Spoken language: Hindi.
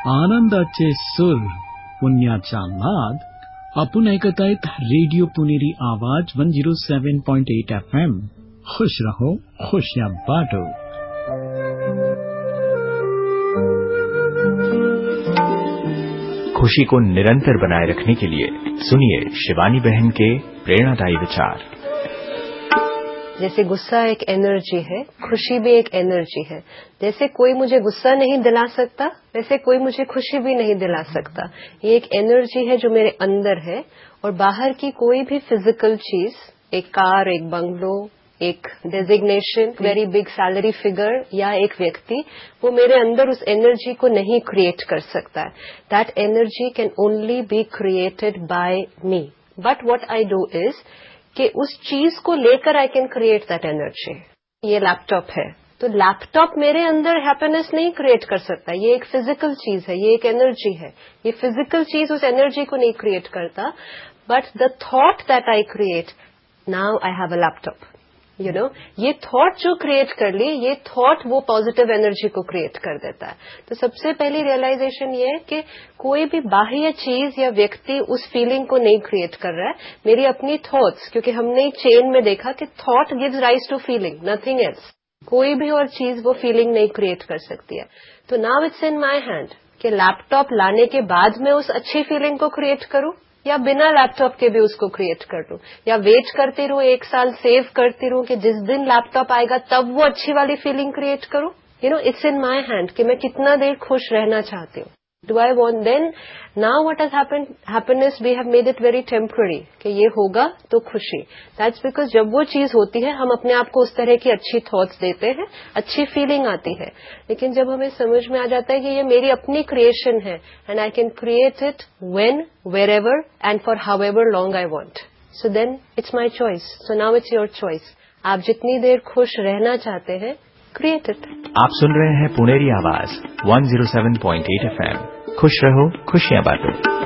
आनंदाचे सूर पुण्याचा नाद आपण ऐकतायत रेडिओ पुणेरी आवाज 107.8 FM. खुश रहो खुशियां बांटो. खुशी को निरंतर बनाए रखने के लिए सुनिए शिवानी बहन के प्रेरणादायी विचार. जैसे गुस्सा एक एनर्जी है, खुशी भी एक एनर्जी है. जैसे कोई मुझे गुस्सा नहीं दिला सकता, वैसे कोई मुझे खुशी भी नहीं दिला सकता. ये एक एनर्जी है जो मेरे अंदर है, और बाहर की कोई भी फिजिकल चीज, एक कार, एक बंगलो, एक designation, very big salary figure या एक व्यक्ति, वो मेरे अंदर उस एनर्जी को नहीं क्रिएट कर सकता है. That energy can only be created by me. But what I do is कि उस चीज को लेकर I can create that energy. ये लैपटॉप है, तो लैपटॉप मेरे अंदर हैप्पीनेस नहीं क्रिएट कर सकता. ये एक फिजिकल चीज है, ये एक एनर्जी है. ये फिजिकल चीज उस एनर्जी को नहीं क्रिएट करता. But the thought that I create, now I have a laptop, you know, ये थॉट जो क्रिएट कर ली, ये थॉट वो पॉजिटिव एनर्जी को क्रिएट कर देता है. तो सबसे पहली रियलाइजेशन ये है कि कोई भी बाह्य चीज या व्यक्ति उस फीलिंग को नहीं क्रिएट कर रहा है. मेरी अपनी थॉट्स, क्योंकि हमने चेन में देखा कि thought gives rise to feeling, nothing else. कोई भी और चीज वो फीलिंग नहीं क्रिएट कर सकती है. तो now it's in my hand कि लैपटॉप लाने के बाद मैं उस अच्छी फीलिंग को क्रिएट करूं, या बिना लैपटॉप के भी उसको क्रिएट कर लूं, या वेट करती रहूं, 1 साल सेव करती रहूं कि जिस दिन लैपटॉप आएगा तब वो अच्छी वाली फीलिंग क्रिएट करूं. You know, it's in my hand कि मैं कितना देर खुश रहना चाहती हूं. Do I want then now what has happened, happiness we have made it very temporary कि ये होगा तो खुशी. दैट्स बिकॉज जब वो चीज होती है हम अपने आप को उस तरह की अच्छी थॉट्स देते हैं, अच्छी फीलिंग आती है. लेकिन जब हमें समझ में आ जाता है कि ये मेरी अपनी क्रिएशन है, and I can create it when, wherever and for however long I want, so then it's my choice. So now it's your choice. आप जितनी देर खुश रहना चाहते हैं, क्रिएट इट. आप सुन रहे हैं पुणेरी आवाज 107.8 FM. खुश रहो खुशियां बांटो.